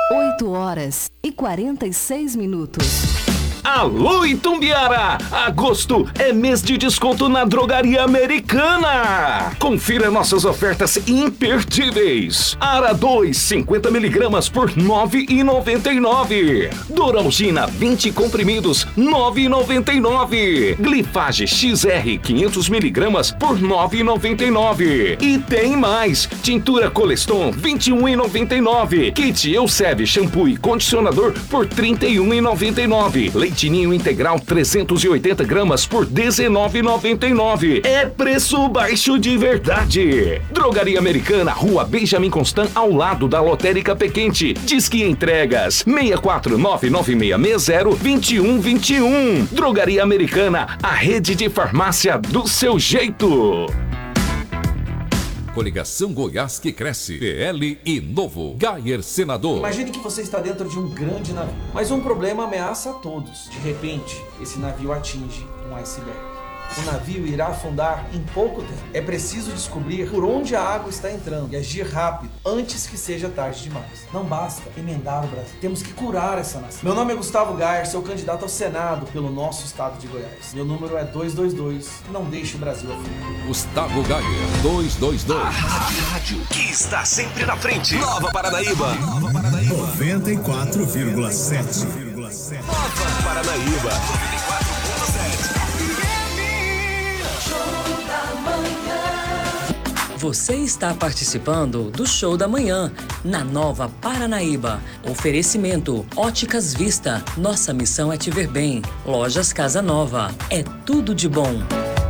8h46. Alô, Itumbiara! Agosto é mês de desconto na Drogaria Americana. Confira nossas ofertas imperdíveis. Ara 2, 50mg por R$ 9,99. Doralgina, 20 comprimidos, R$ 9,99. Glifage XR, 500mg por R$ 9,99. E tem mais. Tintura Coleston, R$ 21,99. Kit Euseb, shampoo e condicionador por R$ 31,99. Leite Ninho integral 380 gramas por R$ 19,99. É preço baixo de verdade. Drogaria Americana, Rua Benjamin Constant, ao lado da Lotérica Pequente. Disque entregas 64996602121. Drogaria Americana, a rede de farmácia do seu jeito. Coligação Goiás que cresce. PL e Novo. Gayer Senador. Imagine que você está dentro de um grande navio, mas um problema ameaça a todos. De repente, esse navio atinge um iceberg. O navio irá afundar em pouco tempo. É preciso descobrir por onde a água está entrando e agir rápido, antes que seja tarde demais. Não basta emendar o Brasil. Temos que curar essa nação. Meu nome é Gustavo Gayer, sou candidato ao Senado pelo nosso estado de Goiás. Meu número é 222. Não deixe o Brasil afundar. Gustavo Gayer, 222. A rádio que está sempre na frente. Nova Paranaíba. 94,7. Nova Paranaíba. 94,7. Você está participando do Show da Manhã, na Nova Paranaíba. Oferecimento, Óticas Vista. Nossa missão é te ver bem. Lojas Casa Nova. É tudo de bom.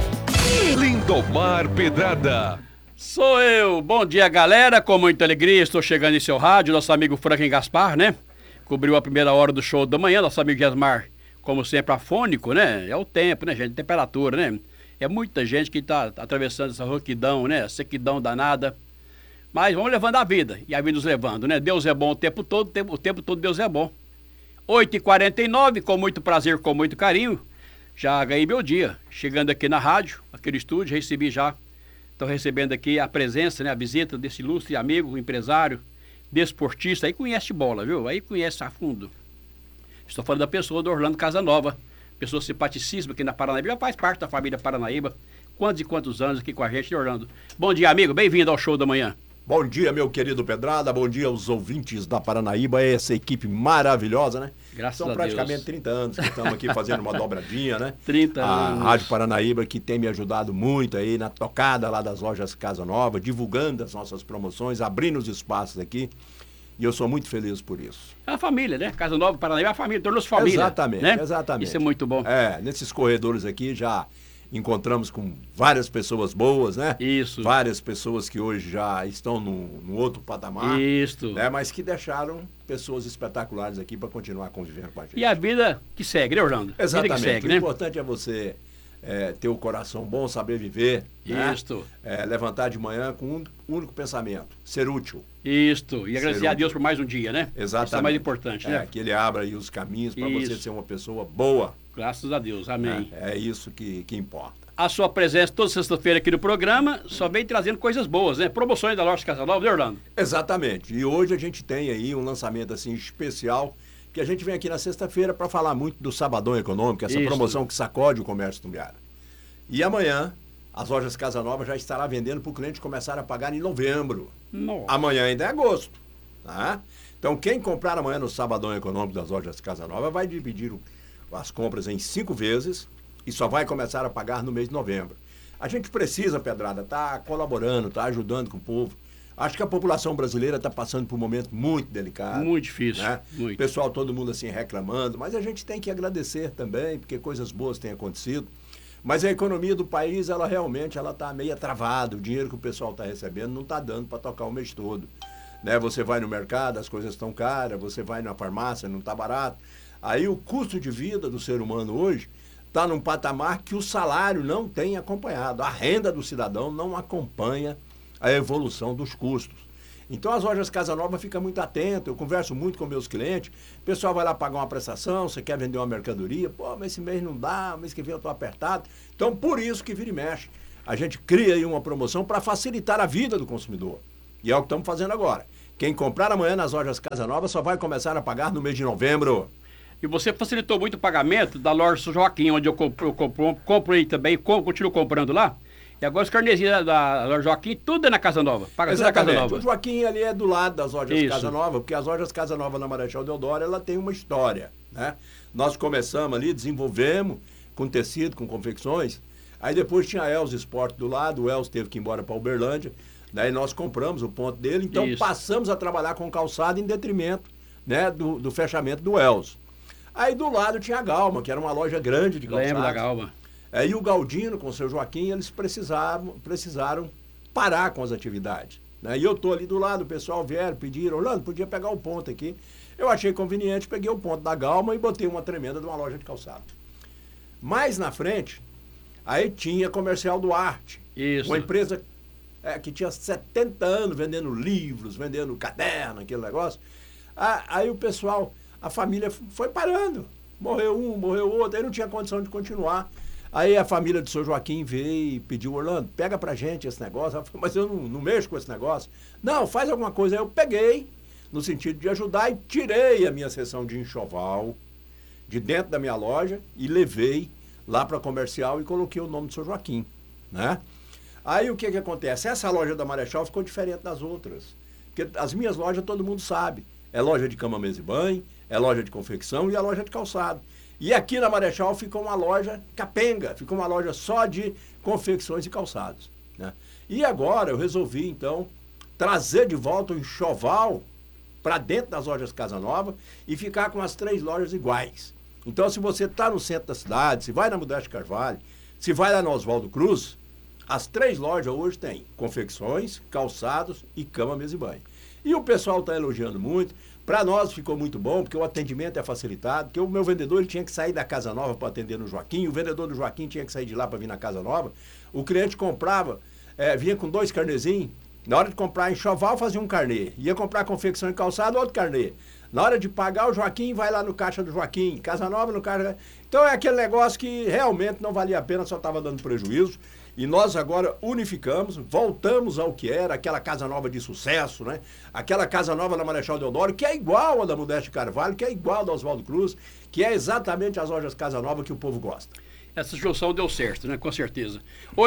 Lindomar Pedrada. Sou eu. Bom dia, galera. Com muita alegria, estou chegando em seu rádio. Nosso amigo Franklin Gaspar, né? Cobriu a primeira hora do Show da Manhã. Nosso amigo Gesmar, como sempre, afônico, né? É o tempo, né, gente? Temperatura, né? É muita gente que está atravessando essa rouquidão, né? Sequidão danada. Mas vamos levando a vida. E a vida nos levando, né? Deus é bom o tempo todo, o tempo todo Deus é bom. 8h49, com muito prazer, com muito carinho. Já ganhei meu dia. Chegando aqui na rádio, aqui no estúdio, recebi já. Estou recebendo aqui a presença, né? A visita desse ilustre amigo, empresário, desportista. Aí conhece bola, viu? Aí conhece a fundo. Estou falando da pessoa do Orlando Casanova. Pessoa simpaticíssima aqui na Paranaíba, já faz parte da família Paranaíba. Quantos e quantos anos aqui com a gente, Orlando. Bom dia, amigo, bem-vindo ao Show da Manhã. Bom dia, meu querido Pedrada, bom dia aos ouvintes da Paranaíba, essa equipe maravilhosa, né? Graças a Deus. São praticamente 30 anos que estamos aqui fazendo uma dobradinha, né? 30 anos. A Rádio Paranaíba que tem me ajudado muito aí na tocada lá das lojas Casa Nova, divulgando as nossas promoções, abrindo os espaços aqui. E eu sou muito feliz por isso. É a família, né? Casa Nova, Paranaíba, é a família, tornou-se família. Exatamente, né? exatamente. Isso é muito bom. Nesses corredores aqui já encontramos com várias pessoas boas, né? Isso. Várias pessoas que hoje já estão num outro patamar. Isso. Né? Mas que deixaram pessoas espetaculares aqui para continuar convivendo com a gente. E a vida que segue, né, Orlando? Exatamente. Vida que segue, o né? importante é você ter o coração bom, saber viver. Isto. Né? Levantar de manhã com um único pensamento, ser útil. Isto. E agradecer a Deus por mais um dia, né? Exatamente. Isso é mais importante, né? Que Ele abra aí os caminhos para você ser uma pessoa boa. Graças a Deus, amém. É isso que importa. A sua presença toda sexta-feira aqui no programa só vem trazendo coisas boas, né? Promoções da Loja Casa Nova, né, Orlando? Exatamente. E hoje a gente tem aí um lançamento assim especial, que a gente vem aqui na sexta-feira para falar muito do Sabadão Econômico, essa promoção que sacode o comércio tumbiara. E amanhã, as lojas Casa Nova já estará vendendo para o cliente começar a pagar em novembro. Nossa. Amanhã ainda é agosto. Tá? Então, quem comprar amanhã no Sabadão Econômico das lojas Casa Nova vai dividir as compras em 5 vezes e só vai começar a pagar no mês de novembro. A gente precisa, Pedrada, tá colaborando, tá ajudando com o povo. Acho que a população brasileira está passando por um momento muito delicado. Muito difícil. Né? Muito. Pessoal, todo mundo assim reclamando, mas a gente tem que agradecer também, porque coisas boas têm acontecido. Mas a economia do país, ela realmente está meio travada. O dinheiro que o pessoal está recebendo não está dando para tocar o mês todo. Né? Você vai no mercado, as coisas estão caras, você vai na farmácia, não está barato. Aí o custo de vida do ser humano hoje está num patamar que o salário não tem acompanhado. A renda do cidadão não acompanha a evolução dos custos. Então as lojas Casa Nova ficam muito atentas, eu converso muito com meus clientes, o pessoal vai lá pagar uma prestação, você quer vender uma mercadoria, mas esse mês não dá, mês que vem eu estou apertado. Então por isso que vira e mexe. A gente cria aí uma promoção para facilitar a vida do consumidor. E é o que estamos fazendo agora. Quem comprar amanhã nas lojas Casa Nova só vai começar a pagar no mês de novembro. E você facilitou muito o pagamento da loja São Joaquim, onde eu compro aí também, continuo comprando lá. E agora os carnezinhos da loja Joaquim, tudo é na Casa Nova. Paga tudo na Casa Nova. O Joaquim ali é do lado das lojas Casa Nova, porque as lojas Casa Nova na Marechal Deodoro, ela tem uma história, né? Nós começamos ali, desenvolvemos com tecido, com confecções. Aí depois tinha a Els Sport do lado, o Els teve que ir embora para Uberlândia. Daí nós compramos o ponto dele, então passamos a trabalhar com calçado em detrimento, né, do fechamento do Els. Aí do lado tinha a Galma, que era uma loja grande de calçados. Lembro da Galma. E o Galdino com o seu Joaquim, eles precisaram parar com as atividades. Né? E eu estou ali do lado, o pessoal vieram, pediram, Orlando, podia pegar o ponto aqui. Eu achei conveniente, peguei o ponto da Galma e botei uma tremenda de uma loja de calçado. Mais na frente, aí tinha Comercial Duarte. Isso. Uma empresa que tinha 70 anos vendendo livros, vendendo caderno, aquele negócio. Aí o pessoal, a família foi parando. Morreu um, morreu outro, aí não tinha condição de continuar. Aí a família do seu Joaquim veio e pediu, Orlando, pega pra gente esse negócio. Ela falou, mas eu não mexo com esse negócio. Não, faz alguma coisa. Aí eu peguei, no sentido de ajudar, e tirei a minha seção de enxoval de dentro da minha loja e levei lá para Comercial e coloquei o nome do seu Joaquim, né? Aí o que acontece? Essa loja da Marechal ficou diferente das outras. Porque as minhas lojas todo mundo sabe. É loja de cama, mesa e banho, é loja de confecção e é loja de calçado. E aqui na Marechal ficou uma loja capenga, ficou uma loja só de confecções e calçados, né? E agora eu resolvi, então, trazer de volta o enxoval para dentro das lojas Casa Nova e ficar com as 3 lojas iguais. Então, se você está no centro da cidade, se vai na Modeste Carvalho, se vai lá no Oswaldo Cruz, as 3 lojas hoje têm confecções, calçados e cama, mesa e banho. E o pessoal está elogiando muito. Para nós ficou muito bom, porque o atendimento é facilitado, porque o meu vendedor ele tinha que sair da Casa Nova para atender no Joaquim, o vendedor do Joaquim tinha que sair de lá para vir na Casa Nova. O cliente comprava, vinha com 2 carnezinhos, na hora de comprar enxoval fazia um carnê, ia comprar confecção e calçado, outro carnê. Na hora de pagar, o Joaquim vai lá no caixa do Joaquim, Casa Nova no caixa. Então é aquele negócio que realmente não valia a pena, só estava dando prejuízo. E nós agora unificamos, voltamos ao que era aquela Casa Nova de sucesso, né? Aquela Casa Nova da Marechal Deodoro, que é igual a da Modeste Carvalho, que é igual a da Oswaldo Cruz, que é exatamente as lojas Casa Nova que o povo gosta. Essa junção deu certo, né? Com certeza.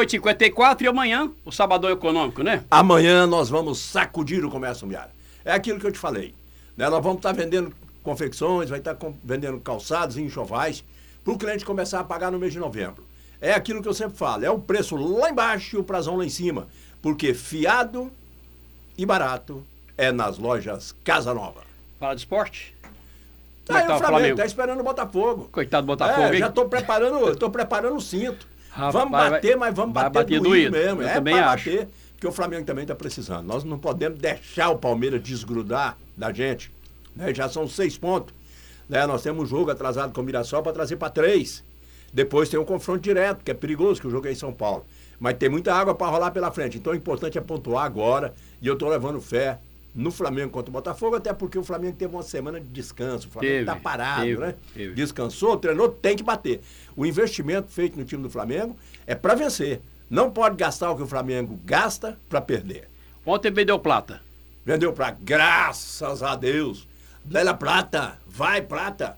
8h54 e amanhã, o Sabadão Econômico, né? Amanhã nós vamos sacudir o comércio imobiliário. É aquilo que eu te falei, né? Nós vamos estar vendendo confecções, vai estar vendendo calçados e enxovais, para o cliente começar a pagar no mês de novembro. É aquilo que eu sempre falo, é o preço lá embaixo e o prazão lá em cima. Porque fiado e barato é nas lojas Casa Nova. Fala de esporte? Aí o Flamengo tá esperando o Botafogo. Coitado do Botafogo, hein? Já tô preparando o cinto. Rapaz, vamos bater, mas vamos bater doído mesmo. Eu também acho. Bater, porque o Flamengo também tá precisando. Nós não podemos deixar o Palmeiras desgrudar da gente, né? Já são 6 pontos. Né? Nós temos um jogo atrasado com o Mirassol para trazer para 3. Depois tem um confronto direto, que é perigoso, que o jogo é em São Paulo. Mas tem muita água para rolar pela frente. Então o importante é pontuar agora. E eu estou levando fé no Flamengo contra o Botafogo, até porque o Flamengo teve uma semana de descanso. O Flamengo está parado, né? Descansou, treinou, tem que bater. O investimento feito no time do Flamengo é para vencer. Não pode gastar o que o Flamengo gasta para perder. Ontem vendeu Plata. Vendeu Prata, graças a Deus. Lélia Prata, vai Prata.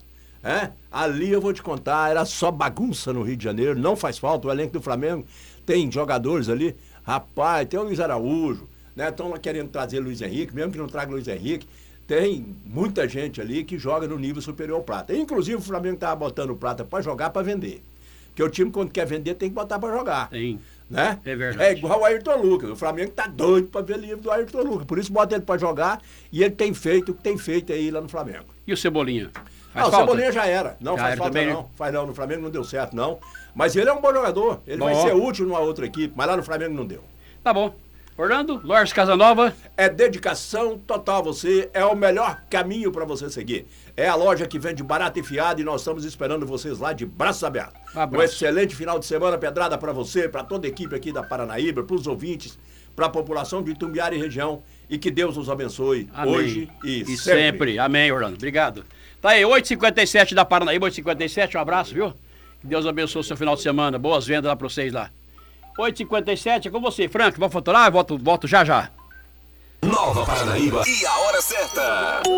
Ali eu vou te contar, era só bagunça no Rio de Janeiro, não faz falta, o elenco do Flamengo tem jogadores ali, rapaz, tem o Luiz Araújo, né? Estão lá querendo trazer Luiz Henrique, mesmo que não traga Luiz Henrique, tem muita gente ali que joga no nível superior ao Prata. Inclusive o Flamengo estava botando o Prata para jogar, para vender, porque o time quando quer vender tem que botar para jogar. Sim. Né? É verdade. É igual o Ayrton Lucas. O Flamengo tá doido para ver livro do Ayrton Lucas. Por isso bota ele para jogar e ele tem feito o que tem feito aí lá no Flamengo. E o Cebolinha? O Cebolinha já era. Não faz falta também, não. Né? Faz não. No Flamengo não deu certo, não. Mas ele é um bom jogador. Ele vai ser útil numa outra equipe, mas lá no Flamengo não deu. Tá bom. Orlando, Lojas Casa Nova. É dedicação total a você, é o melhor caminho para você seguir. É a loja que vende barato e fiado e nós estamos esperando vocês lá de braços abertos. Um excelente final de semana, pedrada para você, para toda a equipe aqui da Paranaíba, para os ouvintes, para a população de Itumbiara e região e que Deus nos abençoe. Amém. Hoje e sempre. Amém, Orlando. Obrigado. Tá aí, 8h57 da Paranaíba, 8h57, um abraço, viu? Que Deus abençoe o seu final de semana. Boas vendas lá para vocês lá. 8h57, é com você, Frank. Vamos faturar? Volto já já. Nova Paranaíba e a hora certa.